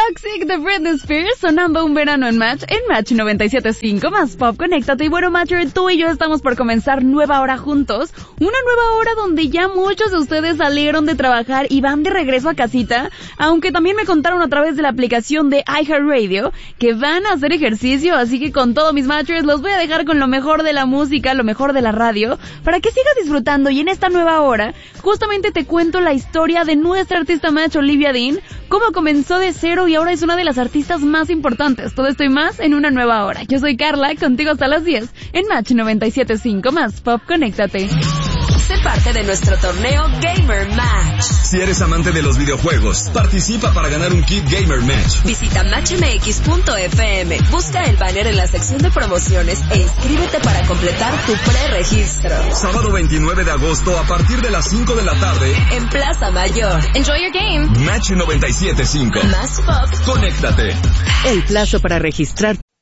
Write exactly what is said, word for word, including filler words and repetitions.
Toxic de Britney Spears sonando un verano en Match, en Match noventa y siete punto cinco más Pop, conéctate. Y bueno, Matcher, tú y yo estamos por comenzar nueva hora juntos, una nueva hora donde ya muchos de ustedes salieron de trabajar y van de regreso a casita, aunque también me contaron a través de la aplicación de iHeartRadio que van a hacer ejercicio, así que con todos mis Matchers los voy a dejar con lo mejor de la música, lo mejor de la radio, para que sigas disfrutando. Y en esta nueva hora, justamente te cuento la historia de nuestra artista Match, Olivia Dean, cómo comenzó de cero y ahora es una de las artistas más importantes. Todo esto y más en una nueva hora. Yo soy Carla, contigo hasta las diez, en Match noventa y siete punto cinco más Pop, conéctate. Sé parte de nuestro torneo Gamer Match. Si eres amante de los videojuegos, participa para ganar un kit Gamer Match. Visita match m x punto f m, busca el banner en la sección de promociones e inscríbete para completar tu preregistro. Sábado veintinueve de agosto a partir de las cinco de la tarde en Plaza Mayor. Enjoy your game. Match noventa y siete punto cinco. Más Pop. Conéctate. El plazo para registrar